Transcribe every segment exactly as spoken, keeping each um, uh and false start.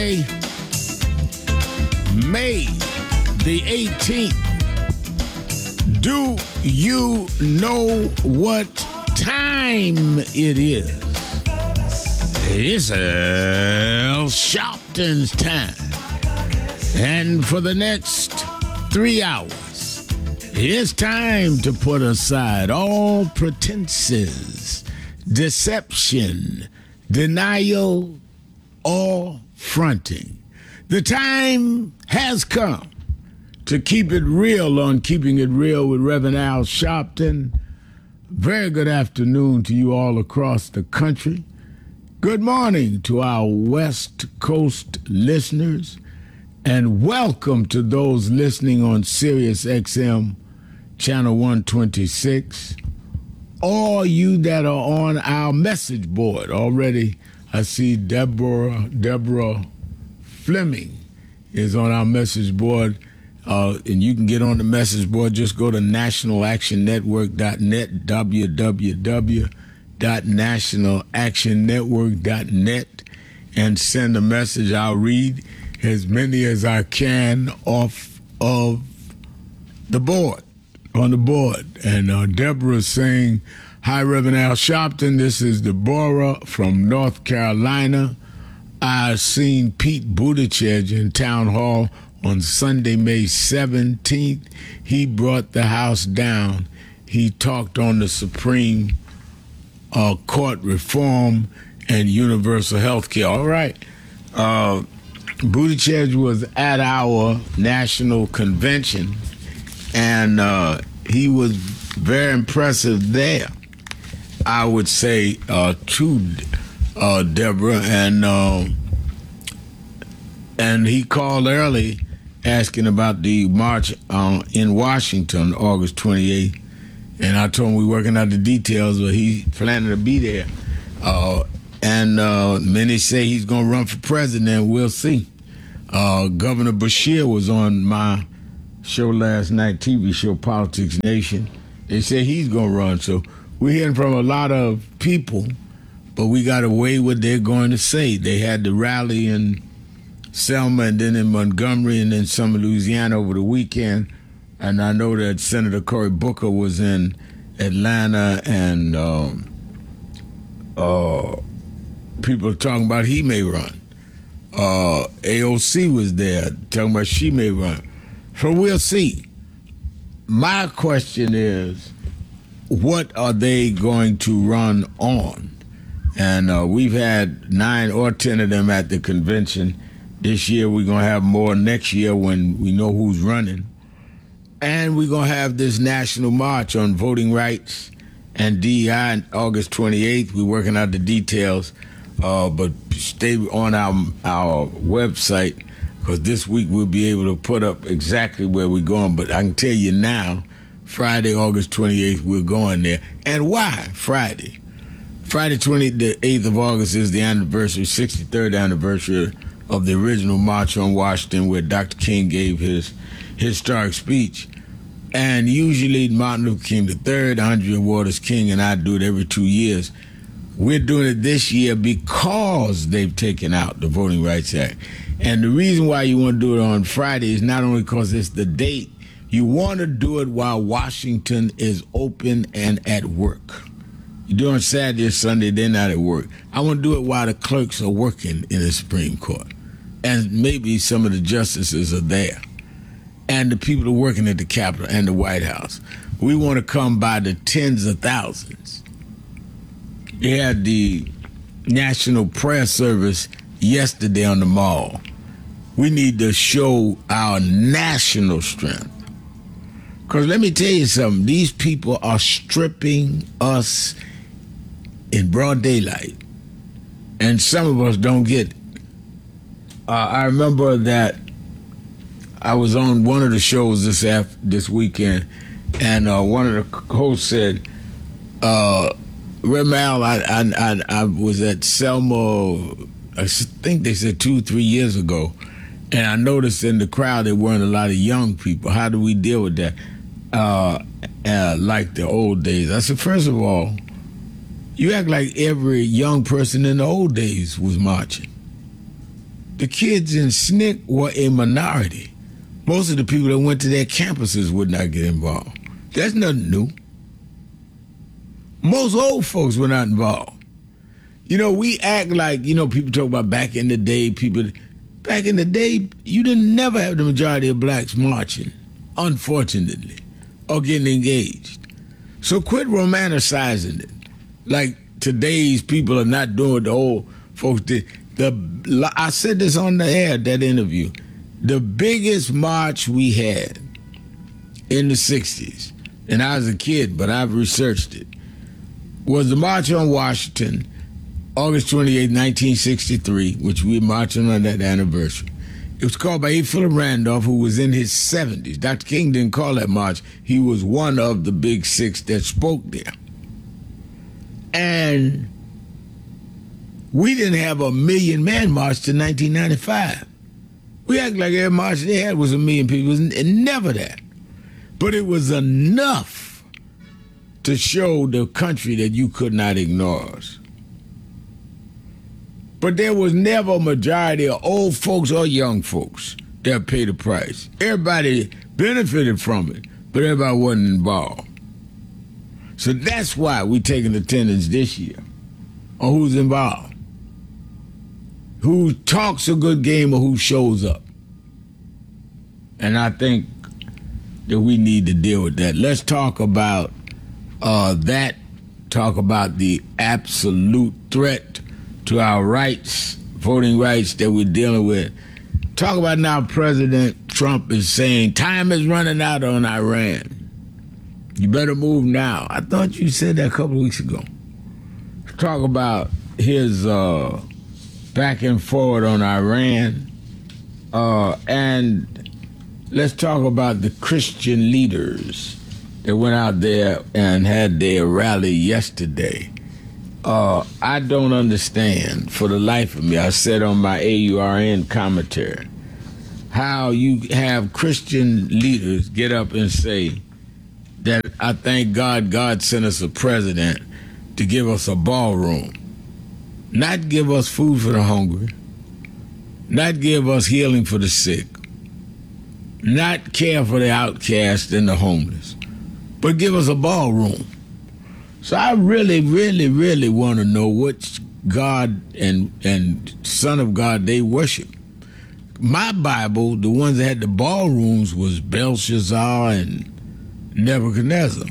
May the eighteenth. Do you know what time it is? It's Al Sharpton's time. And for the next three hours, it's time to put aside all pretenses, deception, denial, or fronting. The time has come to keep it real on Keeping It Real with Reverend Al Sharpton. Very good afternoon to you all across the country. Good morning to our West Coast listeners, and welcome to those listening on Sirius X M Channel one twenty-six. All you that are on our message board already. I see Deborah, Deborah Fleming is on our message board. Uh, and you can get on the message board. Just go to national action network dot net, w w w dot national action network dot net, and send a message. I'll read as many as I can off of the board, on the board. And uh, Deborah's saying, "Hi, Reverend Al Sharpton. This is Deborah from North Carolina. I seen Pete Buttigieg in Town Hall on Sunday, May seventeenth. He brought the house down. He talked on the Supreme uh, Court reform and universal health care." All right. Uh, Buttigieg was at our national convention, and uh, he was very impressive there, I would say, uh, to uh, Deborah. And, uh, and he called early asking about the march uh, in Washington, August twenty-eighth. And I told him we were working out the details, but he's planning to be there. Uh, and uh, many say he's going to run for president. We'll see. Uh, Governor Beshear was on my show last night, T V show, Politics Nation. They say he's going to run. So we're hearing from a lot of people, but we got to weigh what they're going to say. They had the rally in Selma and then in Montgomery and then some in Louisiana over the weekend. And I know that Senator Cory Booker was in Atlanta, and um, uh, people are talking about he may run. Uh, A O C was there talking about she may run. So we'll see. My question is, what are they going to run on? And uh, we've had nine or ten of them at the convention. This year we're going to have more next year when we know who's running. And we're going to have this national march on voting rights and D E I on August twenty-eighth. We're working out the details, uh, but stay on our, our website, because this week we'll be able to put up exactly where we're going. But I can tell you now, Friday, August twenty-eighth, we're going there. And why Friday? Friday, twenty-eighth of August is the anniversary, sixty-third anniversary of the original March on Washington, where Doctor King gave his historic speech. And usually Martin Luther King the third, Andrea Waters King, and I do it every two years. We're doing it this year because they've taken out the Voting Rights Act. And the reason why you want to do it on Friday is not only because it's the date, you want to do it while Washington is open and at work. You do it on Saturday or Sunday, they're not at work. I want to do it while the clerks are working in the Supreme Court. And maybe some of the justices are there. And the people are working at the Capitol and the White House. We want to come by the tens of thousands. They had the National Prayer Service yesterday on the Mall. We need to show our national strength. Because let me tell you something, these people are stripping us in broad daylight. And some of us don't get it. Uh, I remember that I was on one of the shows this af- this weekend, and uh, one of the hosts said, uh, Reverend Al, I, I, I, I was at Selma, I think they said two, three years ago, and I noticed in the crowd there weren't a lot of young people. How do we deal with that? Uh, uh, like the old days. I said, first of all, you act like every young person in the old days was marching. the kids in S N C C were a minority. Most of the people that went to their campuses would not get involved. That's nothing new. Most old folks were not involved. You know, we act like, you know, people talk about back in the day, people, back in the day, you didn't never have the majority of blacks marching, unfortunately, or getting engaged. So quit romanticizing it. Like today's people are not doing what the old folks did. The, I said this on the air, that interview. The biggest march we had in the sixties, and I was a kid, but I've researched it, was the March on Washington, August twenty-eighth, nineteen sixty-three, which we're marching on that anniversary. It was called by A. Philip Randolph, who was in his seventies. Doctor King didn't call that march. He was one of the big six that spoke there. And we didn't have a million man march till nineteen ninety-five. We act like every march they had was a million people. It was never that. But it was enough to show the country that you could not ignore us. But there was never a majority of old folks or young folks that paid the price. Everybody benefited from it, but everybody wasn't involved. So that's why we're taking attendance this year on who's involved. Who talks a good game or who shows up. And I think that we need to deal with that. Let's talk about uh, that, talk about the absolute threat to our rights, voting rights that we're dealing with. Talk about now President Trump is saying time is running out on Iran. You better move now. I thought you said that a couple of weeks ago. Talk about his uh, back and forward on Iran. Uh, and let's talk about the Christian leaders that went out there and had their rally yesterday. Uh, I don't understand for the life of me, I said on my A U R N commentary, how you have Christian leaders get up and say that I thank God God sent us a president to give us a ballroom, not give us food for the hungry, not give us healing for the sick, not care for the outcast and the homeless, but give us a ballroom. So I really, really, really want to know which God and and Son of God they worship. My Bible, the ones that had the ballrooms was Belshazzar and Nebuchadnezzar.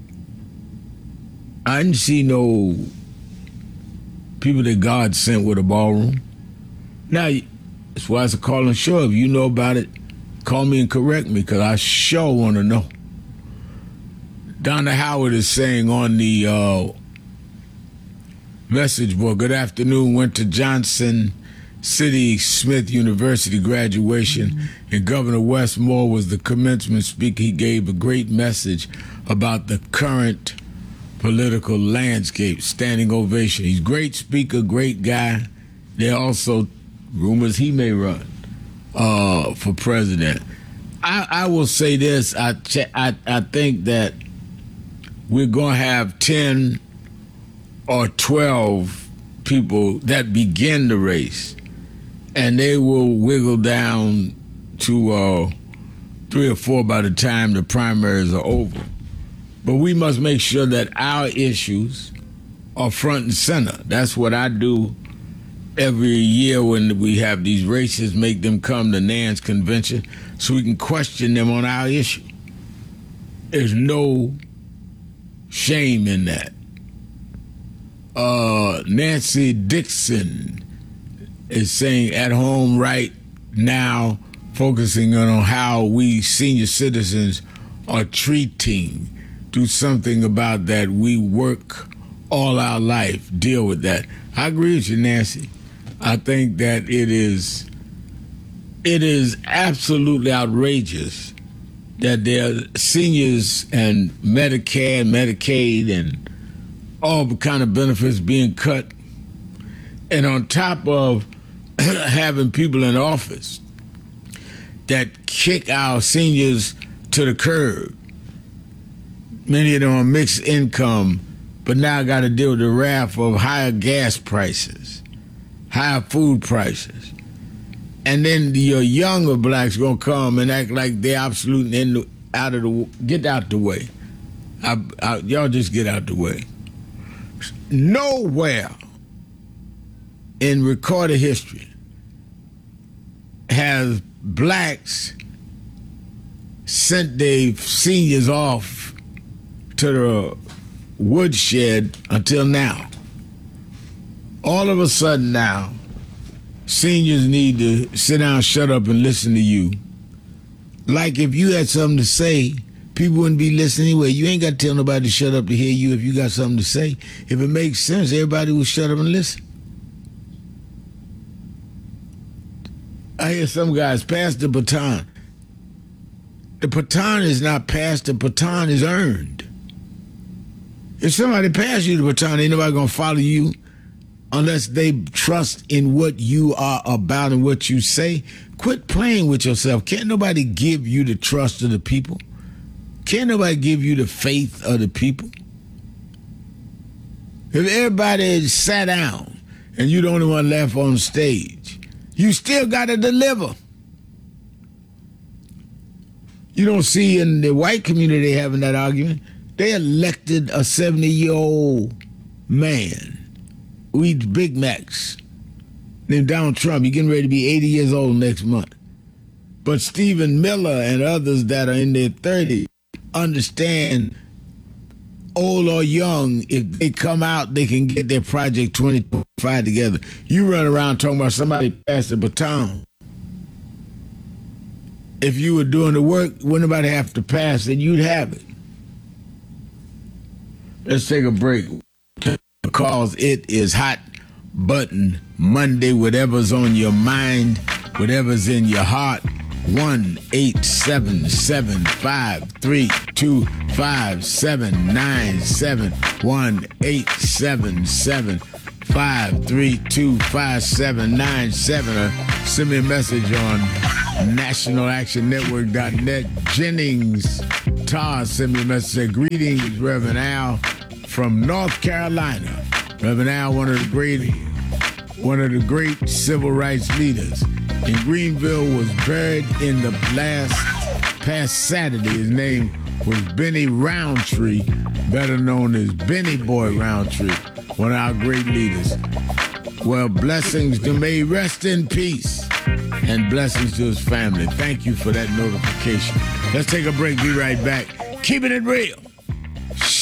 I didn't see no people that God sent with a ballroom. Now, that's why it's a call and show. If you know about it, call me and correct me, because I sure want to know. Donna Howard is saying on the uh, message board, good afternoon, went to Johnson City Smith University graduation, mm-hmm. and Governor Wes Moore was the commencement speaker. He gave a great message about the current political landscape, standing ovation. He's a great speaker, great guy. There are also rumors he may run uh, for president. I, I will say this, I, I, I think that we're going to have ten or twelve people that begin the race, and they will wiggle down to uh, three or four by the time the primaries are over. But we must make sure that our issues are front and center. That's what I do every year when we have these races, make them come to Nance Convention so we can question them on our issue. There's no shame in that. Uh, Nancy Dixon is saying at home right now, focusing on how we senior citizens are treating. Do something about that. We work all our life, deal with that. I agree with you, Nancy. I think that it is, it is absolutely outrageous that there are seniors and Medicare and Medicaid and all the kind of benefits being cut. And on top of having people in office that kick our seniors to the curb, many of them are mixed income, but now got to deal with the wrath of higher gas prices, higher food prices. and then your younger blacks gonna come and act like they're absolute in the, out of the get out the way. I, I, y'all just get out the way. Nowhere in recorded history has blacks sent their seniors off to the woodshed until now. All of a sudden now, seniors need to sit down, shut up, and listen to you. Like if you had something to say, people wouldn't be listening anyway. You ain't got to tell nobody to shut up to hear you if you got something to say. If it makes sense, everybody will shut up and listen. I hear some guys pass the baton. The baton is not passed, the baton is earned. If somebody passes you the baton, ain't nobody gonna follow you unless they trust in what you are about and what you say. Quit playing with yourself. Can't nobody give you the trust of the people? Can't nobody give you the faith of the people? If everybody sat down and you the only one left on stage, you still gotta deliver. You don't see in the white community having that argument. They elected a seventy-year-old man who eats Big Macs named Donald Trump. He's getting ready to be eighty years old next month. But Stephen Miller and others that are in their thirties understand, old or young, if they come out, they can get their Project twenty-five together. You run around talking about somebody passed the baton. If you were doing the work, wouldn't nobody have to pass it, you'd have it. Let's take a break because it is Hot Button Monday. Whatever's on your mind, whatever's in your heart, one eight seven seven, five three two, five seven nine seven, one eight seven seven, five three two, five seven nine seven, or send me a message on national action network dot net. Jennings Tar sent me a message, say, greetings, Reverend Al from North Carolina. Reverend Al, one of the great, one of the great civil rights leaders in Greenville, was buried in the last past Saturday. His name was Benny Roundtree, better known as Benny Boy Roundtree, one of our great leaders. Well, blessings to may rest in peace, and blessings to his family. Thank you for that notification. Let's take a break. Be right back. Keeping it real.